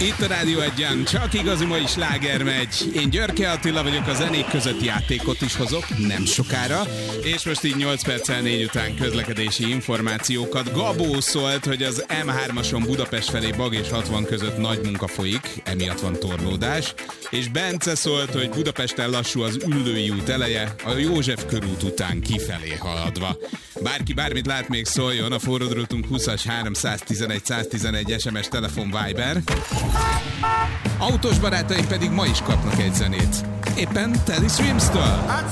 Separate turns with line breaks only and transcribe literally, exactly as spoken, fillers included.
Itt a Rádió Egyen, csak igazi mai sláger megy. Én Györke Attila vagyok, a zenék között játékot is hozok, nem sokára. És most így nyolc perccel négy után közlekedési információkat. Gabó szólt, hogy az em hármason Budapest felé Bag és hatvan között nagy munka folyik, emiatt van torlódás. És Bence szólt, hogy Budapesten lassú az Üllői út eleje, a József körút után kifelé haladva. Bárki bármit lát, még szóljon, a forródrótunk húszas háromszáztizenegy száztizenegy es em es telefon Viber. Autós barátaink pedig ma is kapnak egy zenét. Éppen Teddy Swims-től.